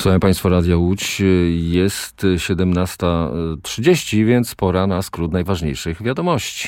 Słuchają Państwo Radia Łódź. Jest 17:30, więc pora na skrót najważniejszych wiadomości.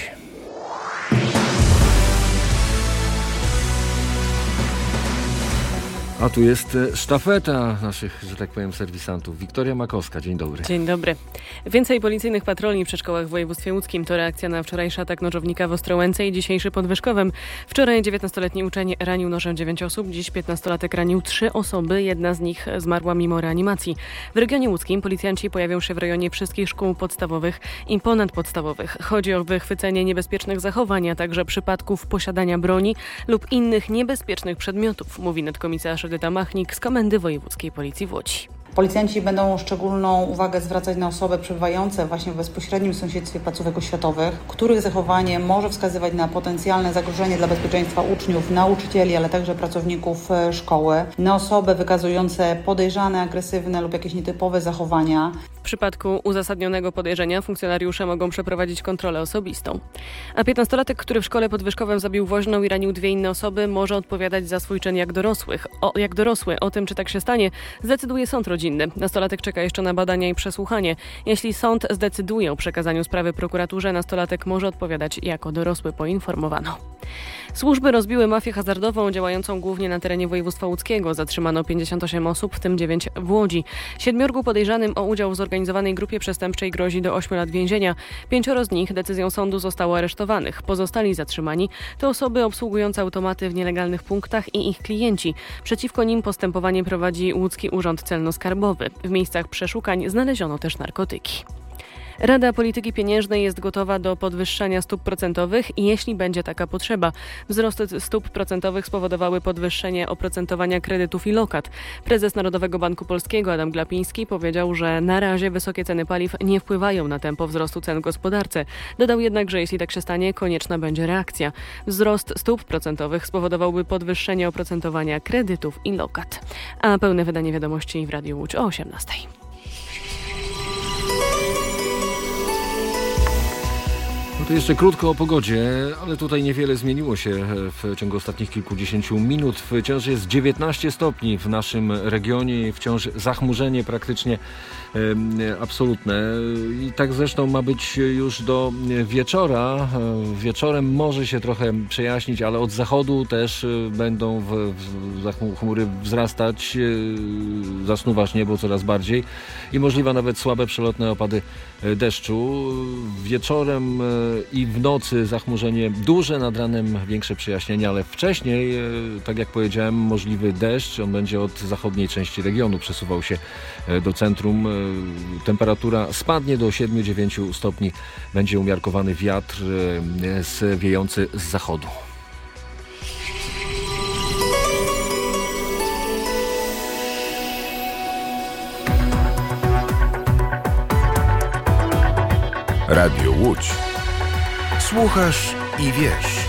A tu jest sztafeta naszych, że tak powiem, serwisantów. Wiktoria Makowska, dzień dobry. Dzień dobry. Więcej policyjnych patroli przy szkołach w województwie łódzkim to reakcja na wczorajszy atak nożownika w Ostrołęce i dzisiejszy pod Wyszkowem. Wczoraj 19-letni uczeń ranił nożem 9 osób, dziś 15-latek ranił 3 osoby, jedna z nich zmarła mimo reanimacji. W regionie łódzkim policjanci pojawią się w rejonie wszystkich szkół podstawowych i ponadpodstawowych. Chodzi o wychwycenie niebezpiecznych zachowań, a także przypadków posiadania broni lub innych niebezpiecznych przedmiotów, mówi nadkomisarz Edyta Machnik z Komendy Wojewódzkiej Policji w Łodzi. Policjanci będą szczególną uwagę zwracać na osoby przebywające właśnie w bezpośrednim sąsiedztwie placówek oświatowych, których zachowanie może wskazywać na potencjalne zagrożenie dla bezpieczeństwa uczniów, nauczycieli, ale także pracowników szkoły, na osoby wykazujące podejrzane, agresywne lub jakieś nietypowe zachowania. W przypadku uzasadnionego podejrzenia funkcjonariusze mogą przeprowadzić kontrolę osobistą. A 15-latek, który w szkole pod Wyszkowem zabił woźną i ranił 2 inne osoby, może odpowiadać za swój czyn jak dorosły. O tym, czy tak się stanie, zdecyduje sąd rodzinny. Nastolatek czeka jeszcze na badania i przesłuchanie. Jeśli sąd zdecyduje o przekazaniu sprawy prokuraturze, nastolatek może odpowiadać jako dorosły, poinformowano. Służby rozbiły mafię hazardową działającą głównie na terenie województwa łódzkiego. Zatrzymano 58 osób, w tym 9 w Łodzi. 7 podejrzanym o udział w zorganizowanej grupie przestępczej grozi do 8 lat więzienia. 5 z nich decyzją sądu zostało aresztowanych. Pozostali zatrzymani to osoby obsługujące automaty w nielegalnych punktach i ich klienci. Przeciwko nim postępowanie prowadzi Łódzki Urząd Celno-Skarbowy. W miejscach przeszukań znaleziono też narkotyki. Rada Polityki Pieniężnej jest gotowa do podwyższania stóp procentowych i jeśli będzie taka potrzeba. Wzrosty stóp procentowych spowodowały podwyższenie oprocentowania kredytów i lokat. Prezes Narodowego Banku Polskiego Adam Glapiński powiedział, że na razie wysokie ceny paliw nie wpływają na tempo wzrostu cen w gospodarce. Dodał jednak, że jeśli tak się stanie, konieczna będzie reakcja. Wzrost stóp procentowych spowodowałby podwyższenie oprocentowania kredytów i lokat. A pełne wydanie wiadomości w Radiu Łódź o 18:00. No to jeszcze krótko o pogodzie, ale tutaj niewiele zmieniło się w ciągu ostatnich kilkudziesięciu minut. Wciąż jest 19 stopni w naszym regionie, wciąż zachmurzenie praktycznie absolutne. I tak zresztą ma być już do wieczora. Wieczorem może się trochę przejaśnić, ale od zachodu też będą chmury wzrastać, zasnuwać niebo coraz bardziej i możliwe nawet słabe przelotne opady deszczu. Wieczorem i w nocy zachmurzenie duże, nad ranem większe przejaśnienia, ale wcześniej, tak jak powiedziałem, możliwy deszcz. On będzie od zachodniej części regionu przesuwał się do centrum. Temperatura spadnie do 7-9 stopni. Będzie umiarkowany wiatr wiejący z zachodu. Radio Łódź. Słuchasz i wiesz.